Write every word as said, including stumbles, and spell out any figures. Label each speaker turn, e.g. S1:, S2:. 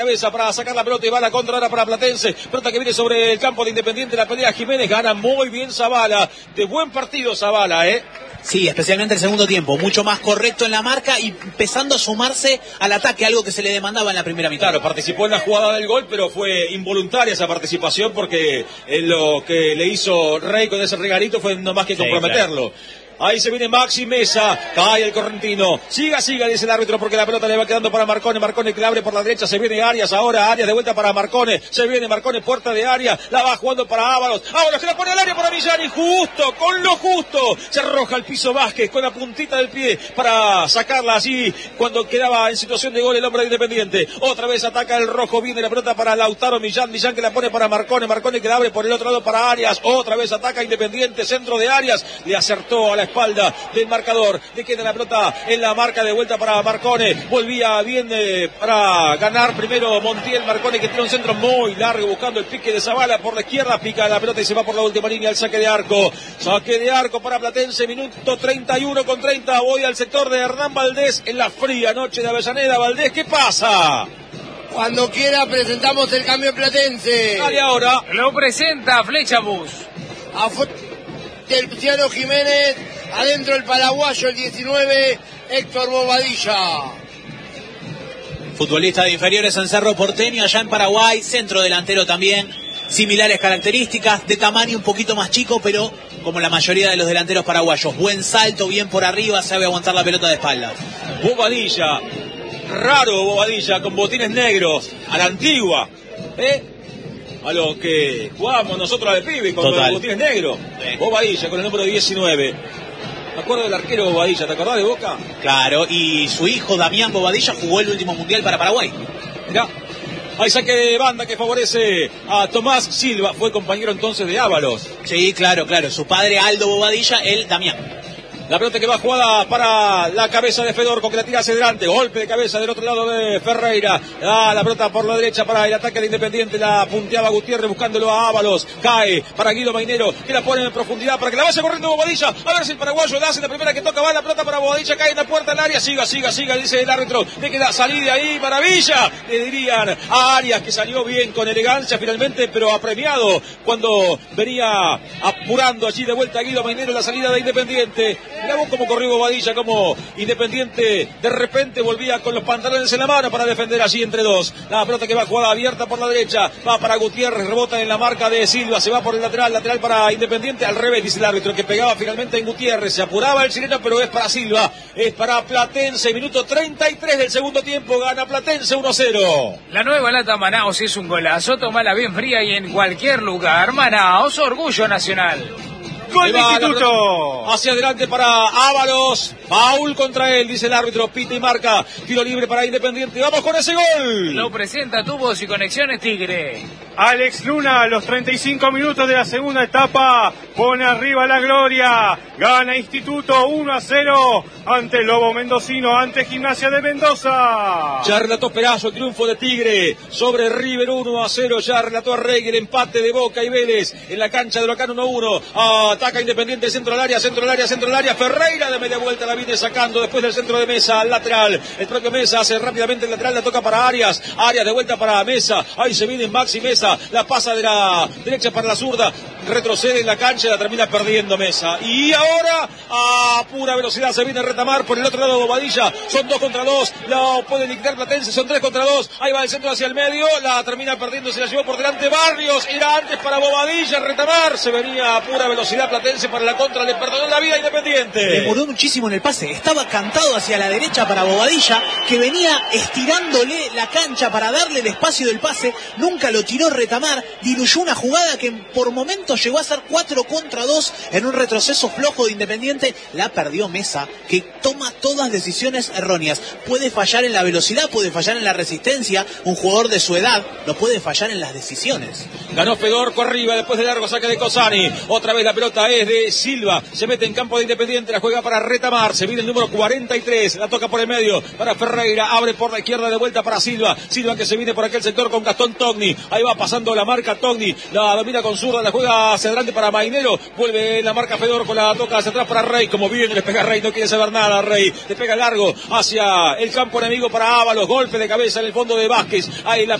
S1: cabeza para sacar la pelota y va a la contra ahora para Platense. Pelota que viene sobre el campo de Independiente, la pelea Jiménez, gana muy bien Zavala. De buen partido Zavala, ¿eh?
S2: Sí, especialmente el segundo tiempo, mucho más correcto en la marca y empezando a sumarse al ataque, algo que se le demandaba en la primera mitad.
S1: Claro, participó en la jugada del gol, pero fue involuntaria esa participación porque en lo que le hizo Rey con ese regalito fue no más que comprometerlo. Sí, claro. Ahí se viene Maxi Mesa, cae el correntino, siga, siga, dice el árbitro porque la pelota le va quedando para Marcone, Marcone que la abre por la derecha, se viene Arias, ahora Arias de vuelta para Marcone, se viene Marcone, puerta de Arias, la va jugando para Ábalos, Ábalos que la pone al área para Villani, justo, con lo justo, se arroja al piso Vázquez con la puntita del pie para sacarla así cuando quedaba en situación de gol el hombre de Independiente, otra vez ataca el rojo, viene la pelota para Lautaro Millán, Millán que la pone para Marcone, Marcone que la abre por el otro lado para Arias, otra vez ataca Independiente, centro de Arias, le acertó a la espalda del marcador, le queda la pelota en la marca de vuelta para Marcone, volvía bien eh, para ganar primero Montiel, Marcone que tiene un centro muy largo buscando el pique de Zavala por la izquierda, pica la pelota y se va por la última línea al saque de arco, saque de arco para Platense, minuto treinta y uno con treinta, voy al sector de Hernán Valdés en la fría noche de Avellaneda. Valdés, ¿qué pasa?
S3: Cuando quiera presentamos el cambio en Platense.
S1: Dale ahora.
S4: Lo presenta Flechabús.
S3: Afuera el Luciano Jiménez, adentro el paraguayo, el diecinueve, Héctor Bobadilla.
S2: Futbolista de inferiores en Cerro Porteño, allá en Paraguay, centro delantero también, similares características, de tamaño un poquito más chico, pero como la mayoría de los delanteros paraguayos, buen salto, bien por arriba, sabe aguantar la pelota de espalda.
S1: Bobadilla, raro Bobadilla, con botines negros, a la antigua, ¿eh? A lo que jugamos nosotros de pibe con Total. Los botines negros. Sí. Bobadilla con el número diecinueve. Me acuerdo del arquero Bobadilla, ¿te acordás de Boca?
S2: Claro, y su hijo Damián Bobadilla jugó el último mundial para Paraguay.
S1: Mirá, hay saque de banda que favorece a Tomás Silva, fue compañero entonces de Ábalos.
S2: Sí, claro, claro, su padre Aldo Bobadilla, él Damián.
S1: La pelota que va jugada para la cabeza de Fedor, con que la tira hacia adelante. Golpe de cabeza del otro lado de Ferreira. Ah, la pelota por la derecha para el ataque de Independiente. La punteaba Gutiérrez buscándolo a Ábalos. Cae para Guido Mainero, que la pone en profundidad para que la vaya corriendo Bobadilla. A ver si el paraguayo la hace la primera que toca. Va la pelota para Bobadilla. Cae en la puerta del área. Siga, siga, siga, dice el árbitro. Le queda salir de ahí. Maravilla. Le dirían a Arias que salió bien con elegancia finalmente, pero apremiado cuando venía apurando allí de vuelta a Guido Mainero en la salida de Independiente. Mirá vos cómo corrió Bobadilla, como Independiente de repente volvía con los pantalones en la mano para defender allí entre dos. La pelota que va jugada abierta por la derecha, va para Gutiérrez, rebota en la marca de Silva, se va por el lateral, lateral para Independiente, al revés dice el árbitro, que pegaba finalmente en Gutiérrez, se apuraba el chileno, pero es para Silva, es para Platense, minuto treinta y tres del segundo tiempo, gana Platense uno cero.
S4: La nueva lata Manaos es un golazo, tomala bien fría y en cualquier lugar. Manaos, orgullo nacional.
S1: Gol de Instituto. Hacia adelante para Ábalos. Foul contra él, dice el árbitro. Pita y marca. Tiro libre para Independiente. Vamos con ese gol.
S4: Lo presenta Tubos y Conexiones Tigre.
S5: Alex Luna, a los treinta y cinco minutos de la segunda etapa, pone arriba la gloria. Gana Instituto uno a cero ante el Lobo Mendocino, ante Gimnasia de Mendoza.
S1: Ya relató Perazo el triunfo de Tigre sobre River uno a cero. Ya relató Rey el empate de Boca y Vélez en la cancha de Huracán uno a uno. Ataca Independiente, centro del área, centro del área, centro del área. Ferreira de media vuelta la viene sacando después del centro de Mesa al lateral. El propio Mesa hace rápidamente el lateral, la toca para Arias. Arias de vuelta para Mesa. Ahí se viene Maxi Mesa. La pasa de la derecha para la zurda. Retrocede en la cancha y la termina perdiendo Mesa. Y ahora a pura velocidad se viene a retamar por el otro lado Bobadilla. Son dos contra dos. La puede liquidar Platense. Son tres contra dos. Ahí va el centro hacia el medio. La termina perdiendo. Se la llevó por delante Barrios. Era antes para Bobadilla retamar. Se venía a pura velocidad Platense para la contra. Le perdonó la vida a Independiente.
S2: Demoró muchísimo en el pase. Estaba cantado hacia la derecha para Bobadilla, que venía estirándole la cancha para darle el espacio del pase. Nunca lo tiró retamar. Diluyó una jugada que por momentos llegó a ser cuatro contra dos en un retroceso flojo de Independiente. La perdió Mesa, que toma todas decisiones erróneas. Puede fallar en la velocidad, puede fallar en la resistencia. Un jugador de su edad no puede fallar en las decisiones.
S1: Ganó Fedor, por arriba, después de largo saque de Cosani. Otra vez la pelota es de Silva. Se mete en campo de Independiente, la juega para retamar. Se viene el número cuarenta y tres. La toca por el medio para Ferreira. Abre por la izquierda de vuelta para Silva. Silva que se viene por aquel sector con Gastón Togni. Ahí va pasando la marca Togni. La domina con zurda, la juega hacia adelante para Mainero. Vuelve la marca Fedor con la toca hacia atrás para Rey. Como viene, le pega Rey, no quiere saber nada Rey. Le pega largo hacia el campo enemigo para Ábalos. Golpe de cabeza en el fondo de Vázquez. Ahí la